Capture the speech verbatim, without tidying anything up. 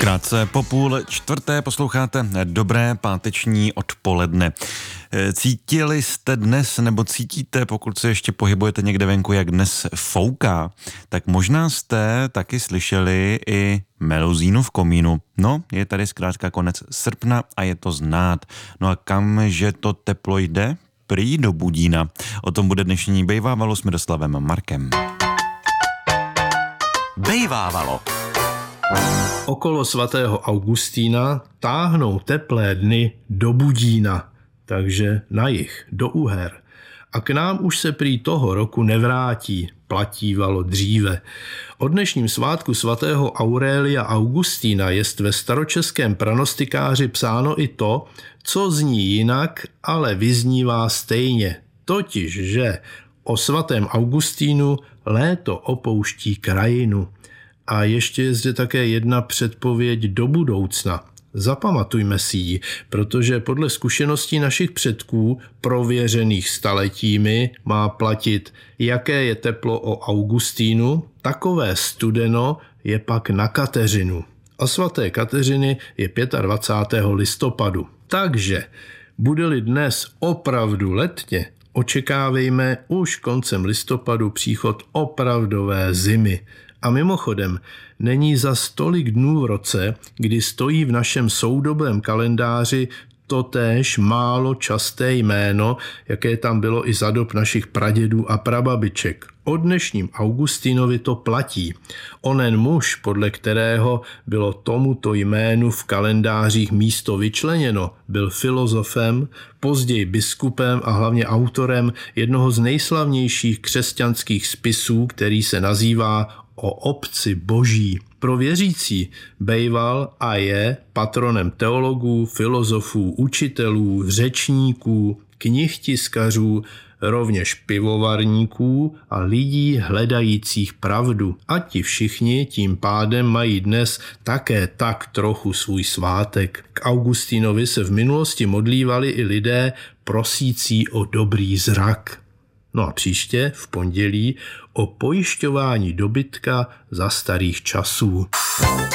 Krátce po půl čtvrté posloucháte Dobré páteční odpoledne. Cítili jste dnes, nebo cítíte, pokud se ještě pohybujete někde venku, jak dnes fouká, tak možná jste taky slyšeli i meluzínu v komínu. No, je tady zkrátka konec srpna a je to znát. No a kamže to teplo jde? Prý do Budína. O tom bude dnešní Bejvávalo s Miroslavem Markem. Bejvávalo. Okolo svatého Augustína táhnou teplé dny do Budína, takže na jih, do Uher. A k nám už se prý toho roku nevrátí, platívalo dříve. O dnešním svátku svatého Aurelia Augustína jest ve staročeském pranostikáři psáno i to, co zní jinak, ale vyznívá stejně. Totiž, že o svatém Augustínu léto opouští krajinu. A ještě je zde také jedna předpověď do budoucna. Zapamatujme si ji, protože podle zkušeností našich předků, prověřených staletími, má platit, jaké je teplo o Augustínu, takové studeno je pak na Kateřinu. A svaté Kateřiny je dvacátého pátého listopadu. Takže, bude-li dnes opravdu letně, očekávejme už koncem listopadu příchod opravdové zimy. A mimochodem, není za tolik dnů v roce, kdy stojí v našem soudobém kalendáři totéž málo časté jméno, jaké tam bylo i za dob našich pradědů a prababiček. O dnešním Augustínovi to platí. Onen muž, podle kterého bylo tomuto jménu v kalendářích místo vyčleněno, byl filozofem, později biskupem a hlavně autorem jednoho z nejslavnějších křesťanských spisů, který se nazývá O obci boží. Pro věřící bejval a je patronem teologů, filozofů, učitelů, řečníků, knihtiskařů, rovněž pivovarníků a lidí hledajících pravdu. A ti všichni tím pádem mají dnes také tak trochu svůj svátek. K Augustínovi se v minulosti modlívali i lidé prosící o dobrý zrak. No a příště, v pondělí, o pojišťování dobytka za starých časů.